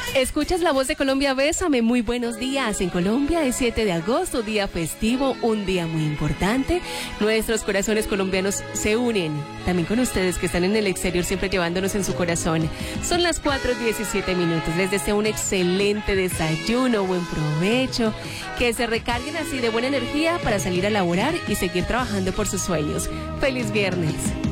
Escuchas La Voz de Colombia, bésame, muy buenos días. En Colombia es 7 de agosto, día festivo, un día muy importante. Nuestros corazones colombianos se unen, también con ustedes que están en el exterior siempre llevándonos en su corazón. Son las 4:17. Les deseo un excelente desayuno, buen provecho, que se recarguen así de buena energía para salir a laborar y seguir trabajando por sus sueños. ¡Feliz viernes!